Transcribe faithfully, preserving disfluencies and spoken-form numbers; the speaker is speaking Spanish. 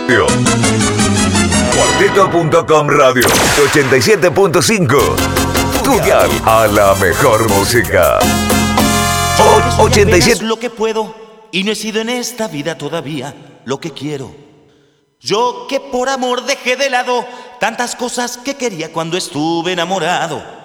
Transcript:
Cuarteto punto com Radio ochenta y siete punto cinco. Tu dial a la mejor música. O- ochenta y siete. Lo que puedo y no he sido en esta vida todavía lo que quiero. Yo que por amor dejé de lado tantas cosas que quería cuando estuve enamorado.